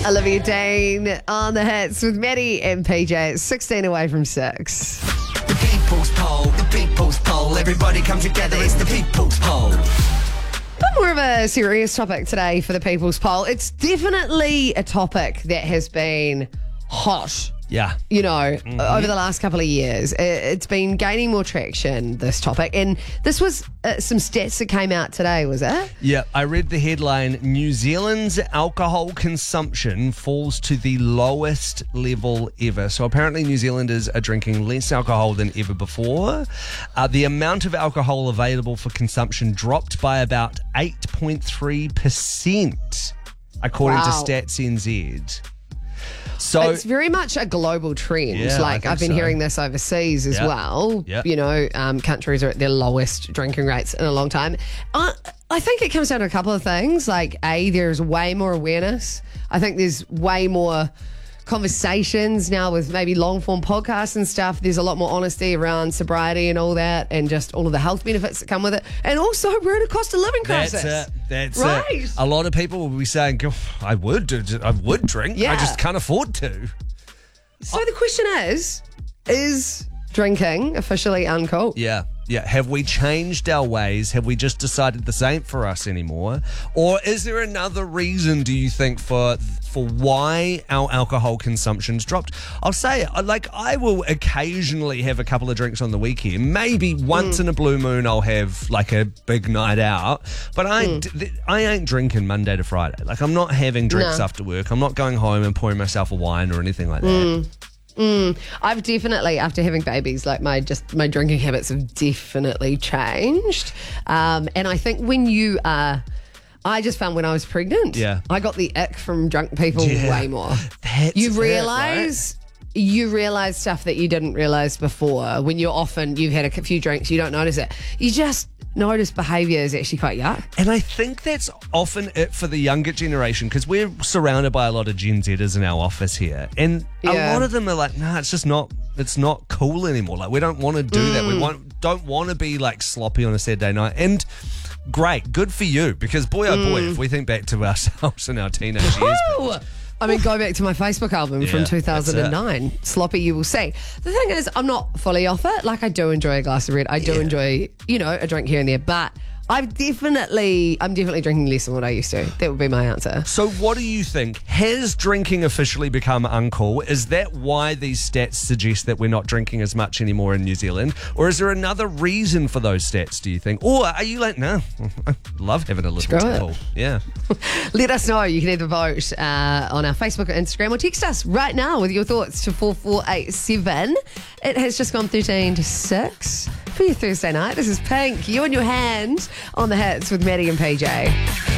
Olivia Dane on the hits with Maddie and PJ. 16 away from 6. The people's poll, everybody come together, it's the people's poll. But more of a serious topic today for the People's Poll. It's definitely a topic that has been hot. Yeah. You know, over the last couple of years, it's been gaining more traction, this topic. And this was some stats that came out today, was it? Yeah, I read the headline, New Zealand's alcohol consumption falls to the lowest level ever. So apparently New Zealanders are drinking less alcohol than ever before. The amount of alcohol available for consumption dropped by about 8.3%, according to Wow. Stats NZ. So It's very much a global trend. Yeah, I think I've been so. hearing this overseas as Yeah. well. Yeah. You know, countries are at their lowest drinking rates in a long time. I think it comes down to a couple of things. Like, A, there's way more awareness. I think there's way more conversations now with maybe long form podcasts and stuff. There's a lot more honesty around sobriety and all that, and just all of the health benefits that come with it. And also, we're in a cost of living crisis. That's Right. it. A lot of people will be saying, "Oh, I would drink. Yeah. I just can't afford to." So the question is drinking officially uncool? Yeah. Have we changed our ways? Have we just decided this ain't for us anymore? Or is there another reason, do you think, for why our alcohol consumption's dropped? I'll say, I will occasionally have a couple of drinks on the weekend. Maybe once in a blue moon I'll have like a big night out. But I ain't drinking Monday to Friday. Like, I'm not having drinks No. after work. I'm not going home and pouring myself a wine or anything like that. I've definitely, after having babies, like my drinking habits have definitely changed. And I think when you are, I just found when I was pregnant, Yeah. I got the ick from drunk people way more. That's You it, realise. You realise stuff that you didn't realise before. When you've had a few drinks, you don't notice it. You just notice behaviour is actually quite yuck. And I think that's often it for the younger generation, because we're surrounded by a lot of Gen Zers in our office here. And a Yeah. lot of them are like, nah, it's not cool anymore. Like, we don't want to do that. We don't want to be like sloppy on a Saturday night. And great, good for you, because boy, oh boy, if we think back to ourselves in our teenage years. Ooh. I mean, go back to my Facebook album from Yeah, 2009. Sloppy, you will see. The thing is, I'm not fully off it. Like, I do enjoy a glass of red. I do enjoy, a drink here and there. But I'm definitely drinking less than what I used to. That would be my answer. So what do you think? Has drinking officially become uncool? Is that why these stats suggest that we're not drinking as much anymore in New Zealand? Or is there another reason for those stats, do you think? Or are you like, no, I love having a little Screw it. cool. Yeah. Let us know. You can either vote on our Facebook or Instagram, or text us right now with your thoughts to 4487. It has just gone 13 to 6 for your Thursday night. This is Pink, You in Your Hand on the hits with Maddie and PJ.